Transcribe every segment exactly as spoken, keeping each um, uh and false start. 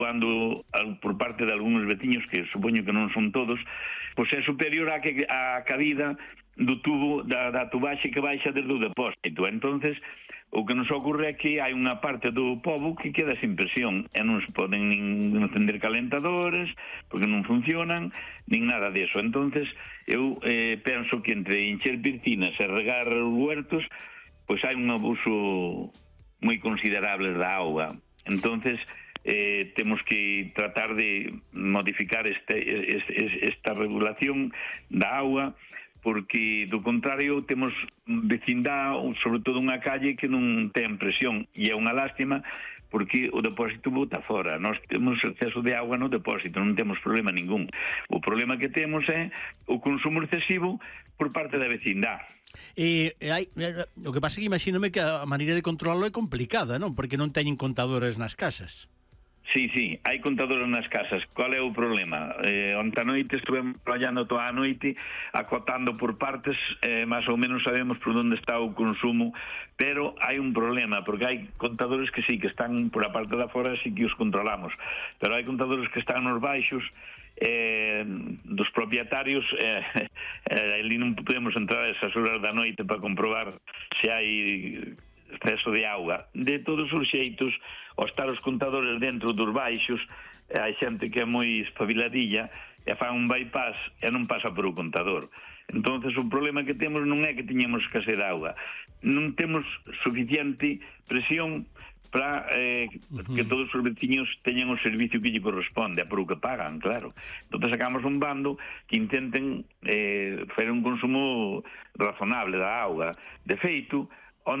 cando por parte de algúns veciños, que supoño que non son todos, pois é superior a que a cabida do tubo da, da tubaxe que baixa desde o depósito. Entonces, o que nos ocorre é que hai unha parte do pobo que queda sin presión e non se poden nin encender calentadores porque non funcionan, nin nada deso. Entonces, eu eh, penso que entre encher piscinas e regar os huertos, pois hai un abuso moi considerable da auga. Entonces, eh, temos que tratar de modificar este, este, esta regulación da auga, porque do contrario temos vecindá, sobre todo unha calle que non ten presión, e é unha lástima porque o depósito bota fora. Nós temos exceso de agua no depósito, non temos problema ningún. O problema que temos é o consumo excesivo por parte da vecindá. E, e hai, o que pasa é que imagínome que a maneira de controlarlo é complicada, non? Porque non teñen contadores nas casas. Sí, sí, hai contadores nas casas. Qual é o problema? Eh, onta noite estuvemos traballando toda a noite acotando por partes, eh, máis ou menos sabemos por onde está o consumo, pero hai un problema, porque hai contadores que sí, que están por a parte da fora, sí que os controlamos, pero hai contadores que están nos baixos, eh, dos propietarios, eh, eh, ali non podemos entrar a esas horas da noite para comprobar se hai exceso de auga. De todos os xeitos, ao estar os contadores dentro dos baixos, hai xente que é moi espabiladilla e fan un bypass e non pasa por o contador. Entonces o problema que temos non é que teñemos escasez de auga, non temos suficiente presión para eh, uh -huh. que todos os veciños teñan o servicio que lle corresponde, a por o que pagan, claro. Entón sacamos un bando que intenten eh, fazer un consumo razonable da auga. De feito,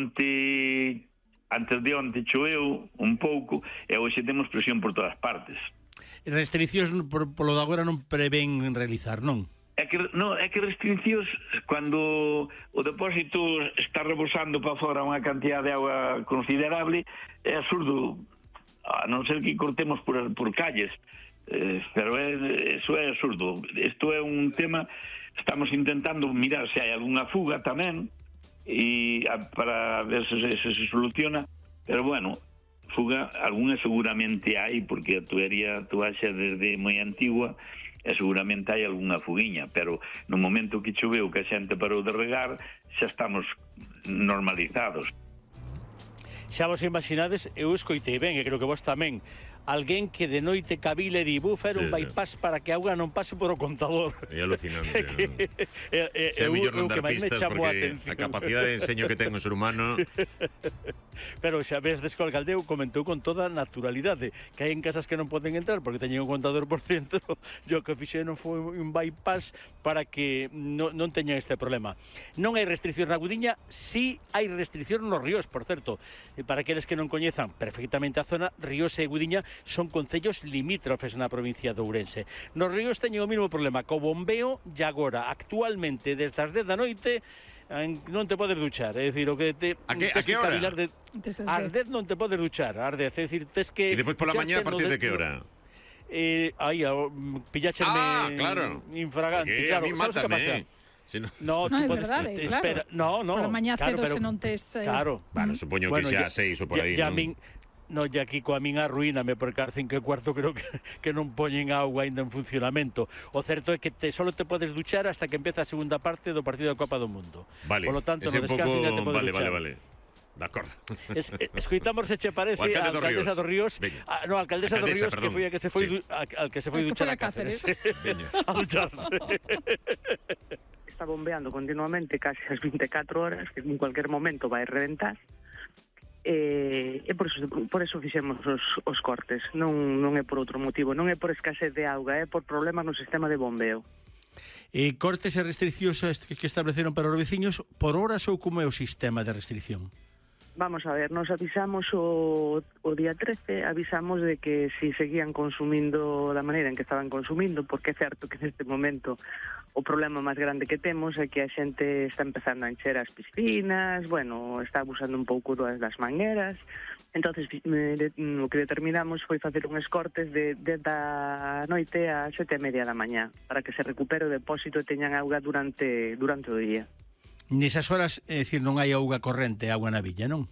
onte, antes de onte choveu un pouco e hoxe temos presión por todas partes. Restriccións por, polo de agora non prevén realizar, non? É que, no, é que restriccións, cando o depósito está rebosando para fora unha cantidad de agua considerable, é absurdo, a non ser que cortemos por, por calles, eh, pero é, eso é absurdo. Isto é un tema, estamos intentando mirar se hai algunha fuga tamén, e para ver se, se, se soluciona, pero bueno, fuga algunha seguramente hai, porque a tubería tuaxa desde moi antigua e seguramente hai algunha fuguiña, pero no momento que choveu que a xente parou de regar, xa estamos normalizados. Xa vos imaginades, eu escoitei ben, e creo que vos tamén, alguén que de noite cabile di buf, era sí, un bypass para que a auga non pase por o contador. É alucinante. É que, é, é, é mellor non dar pistas porque a, a capacidade de enseño que ten o ser humano. Pero xa ves, desco alcaldeu comentou con toda naturalidade que hai en casas que non poden entrar porque teñen un contador por dentro, e o que fixeron foi un bypass para que non, non teñan este problema. Non hai restricción na Gudiña, si hai restricción nos ríos, por certo. Para aqueles que non coñezan perfectamente a zona, Ríos e Gudiña son concellos limítrofes na provincia de Ourense. Nos ríos teñen o mesmo problema co bombeo, e agora, actualmente, desde as dez da noite, non te podes duchar, é dicir, o que te... A que, a que hora? De, ás dez non te podes duchar, ás dez, é dicir, tes que... E depois pola mañá, a partir de que hora? Eh, aí, pillácheme ah, claro. infragante. Que claro, a mí mátame, Si no, no, no, é podes, verdade, te, claro. Espera, no, no. Por a mañá claro, cedo pero, se non tes... Eh... Claro. Bueno, supoño bueno, que xa a seis ou por aí, ya, non? Min, no, e aquí coa min arruíname, porque ás cinco e cuarto creo que, que non poñen auga ainda en funcionamento. O certo é que te, solo te podes duchar hasta que empeza a segunda parte do partido da Copa do Mundo. Vale, por lo tanto, ese no un descanso pouco... ya te podes vale, duchar. vale, vale. De acordo. Es, escoitamos se che parece a alcaldesa dos Ríos, a, no, a alcaldesa, alcaldesa dos Ríos perdón. que foi a que se foi sí. a, a que se foi duchar a Cáceres. A ducharse. Está bombeando continuamente casi as vinte e catro horas, que en cualquier momento vai reventar. E, e por eso por eso fixemos os, os cortes. Non non é por outro motivo, non é por escasez de auga, é por problemas no sistema de bombeo. E cortes e restriccións que estableceron para os veciños por horas ou como é o sistema de restricción? Vamos a ver, nos avisamos o, o día trece, avisamos de que si seguían consumindo da maneira en que estaban consumindo, porque é certo que neste momento o problema máis grande que temos é que a xente está empezando a encher as piscinas, bueno, está abusando un pouco das, das mangueras. Entonces, de, o que determinamos foi facer uns cortes de, de da noite a sete e media da mañá, para que se recupere o depósito e teñan auga durante, durante o día. Nesas horas, é dicir, non hai auga corrente, auga na villa, non?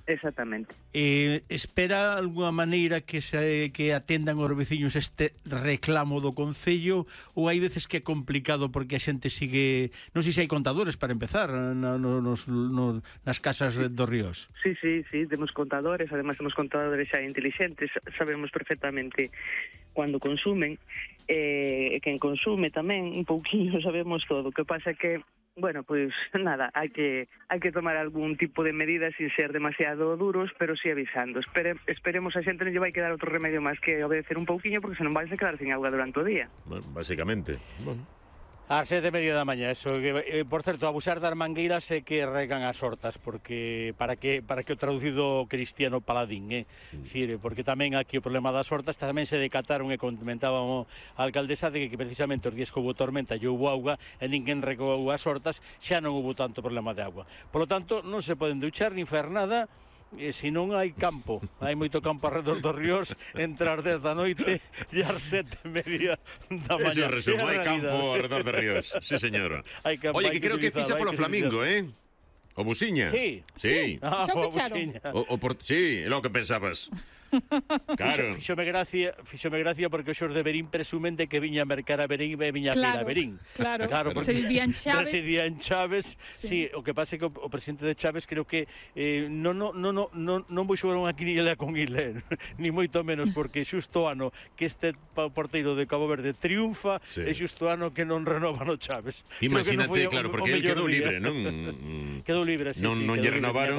Exactamente. Eh, espera alguna maneira que se que atendan os veciños este reclamo do Concello, ou hai veces que é complicado porque a xente sigue, non sei se hai contadores para empezar na, no, nos, no, nas casas sí. dos ríos? Sí, sí, sí, temos contadores, además temos contadores xa inteligentes, sabemos perfectamente cando consumen, eh, quen consume tamén un pouquinho, sabemos todo. O que pasa é que bueno, pois pues, nada, hai que hai que tomar algún tipo de medidas sin ser demasiado duros, pero si sí avisando. Espere, esperemos a xente non lle vai quedar outro remedio máis que obedecer un pouquiño, porque senón vais a quedar sin auga durante o día. Bueno, basicamente. Bueno. Ás sete e media da mañá, eso que, eh, por certo, abusar das mangueiras é que regan as hortas, porque para que para que o traducido cristiano paladín, eh? Mm. Cire, porque tamén aquí o problema das hortas tamén se decataron e comentaban a alcaldesa de que precisamente os días que houve tormenta e houve auga e ninguén regou as hortas, xa non houve tanto problema de agua. Por lo tanto, non se poden duchar nin fer nada. E se non hai campo, hai moito campo alrededor dos ríos, entre as dez da noite e as sete e media da mañá. Eso resumo, hai campo alrededor dos ríos, sí señora. Oye, que creo que ficha polo Flamingo, eh? O Busiña. Sí. Sí. Ah, xa fecharon. O, o por... Sí, é lo que pensabas. Claro. Fixome gracia, fixome gracia porque os xos de Berín presumen de que viña a mercar a Berín e viña a claro, a Berín. Claro, claro se vivía en Chaves. Residía en Chaves. Sí. sí, o que pasa é que o, o presidente de Chaves creo que eh, non no, no, no, no, non vou xogar unha quiniela con Ile, ni moito menos, porque xusto ano que este porteiro de Cabo Verde triunfa, sí. E xusto ano que non renova no Chaves. Imagínate, no claro, porque ele quedou libre, non? Quedou libre, sí, non, sí, non lle renovaron.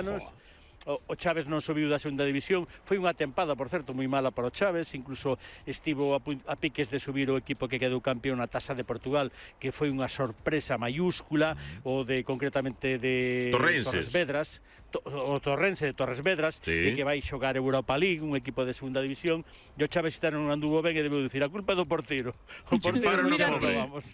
O, o Chaves non subiu da segunda división, foi unha tempada, por certo, moi mala para o Chaves, incluso estivo a, a piques de subir o equipo que quedou campeón na Taça de Portugal, que foi unha sorpresa mayúscula, o de concretamente de Torrenses. Torres Vedras, to, o Torrense de Torres Vedras, sí. que vai xogar Europa League, un equipo de segunda división, e o Chaves está non anduvo ben e debeu dicir, a culpa é do porteiro. O porteiro non no vamos.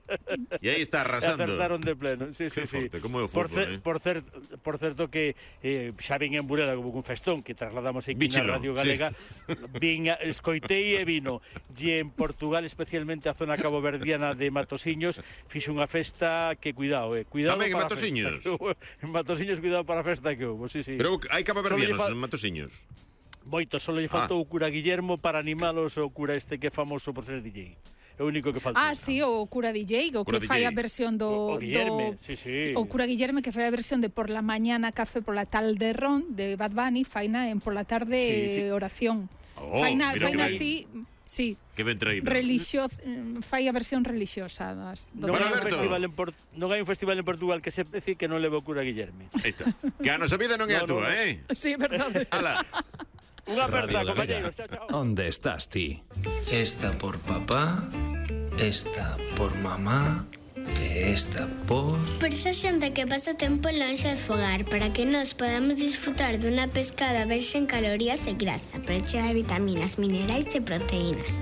E aí está arrasando. Acertaron de pleno, sí, sí, sí. Forte, como é o fútbol, por, cer, eh? por, cer, por certo que eh, xa vin en Burela como un festón que trasladamos aquí Bíchelo, na Radio Galega, sí. Vin, escoitei e vino, e en Portugal, especialmente a zona caboverdiana de Matosiños, fixe unha festa que, cuidado, eh, cuidado tamén en para Matosiños. En Matosiños, cuidado para a festa que houve, sí, sí. Pero hai caboverdianos fa... en Matosiños. Moito, só lle faltou ah. o cura Guillermo para animalos, o cura este que é famoso por ser D J. É o único que falta. Ah, sí, o cura D J, o cura que fai a versión do... O, o Guillerme, do, sí, sí. O cura Guillerme que fai a versión de Por la mañana café por la tarde ron de Bad Bunny, faina en Por la tarde sí, sí. oración. Oh, faina faina así, sí. Que ben traído. Religioz, fai a versión religiosa das do non, hai un festival en Port, non hai un festival en Portugal que se pece que non leva o cura Guillerme. Aí está. Que a nosa vida non é a túa, eh? Sí, verdade. Ala. Unha aperta, compañeros. Chao, chao. ¿Dónde estás ti? Esta por papá, esta por mamá, e esta por... Por esa xente que pasa tempo lonxe de fogar, para que nos podamos disfrutar dunha pescada baixa en calorías e grasa, pero chea de vitaminas, minerais e proteínas.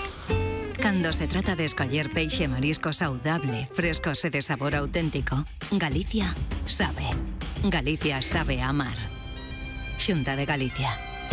Cando se trata de escoller peixe e marisco saudable, frescos e de sabor auténtico, Galicia sabe. Galicia sabe amar. Xunta de Galicia.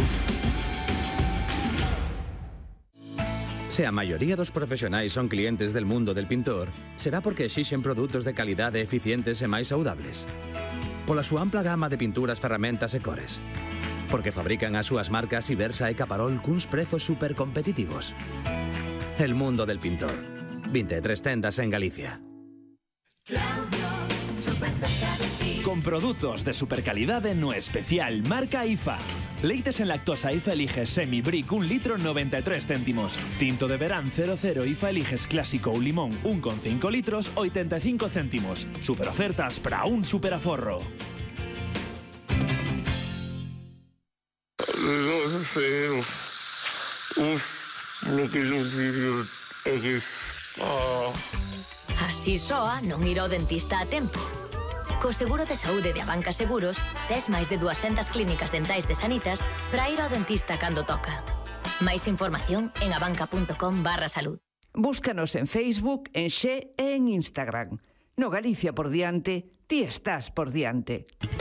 Se a maioría dos profesionais son clientes del mundo del pintor, será porque exixen produtos de calidade eficientes e máis saudables. Pola súa ampla gama de pinturas, ferramentas e cores. Porque fabrican as súas marcas Ibersa e Caparol cuns prezos supercompetitivos. El mundo del pintor. vinte e tres tendas en Galicia. Con produtos de supercalidade no especial marca I F A. Leites en lactosa I F A eliges Semi Brick un litro noventa e tres céntimos. Tinto de verán cero cero I F A eliges clásico ou limón un con cinco litros oitenta e cinco céntimos. Super ofertas para un super aforro. No sé. Uf, lo que yo digo es... Oh. Así soa non ir ao dentista a tempo. Co seguro de saúde de Abanca Seguros, tes máis de duascentas clínicas dentais de Sanitas para ir ao dentista cando toca. Máis información en abanca punto com barra salud. Búscanos en Facebook, en Xe e en Instagram. No Galicia por diante, ti estás por diante.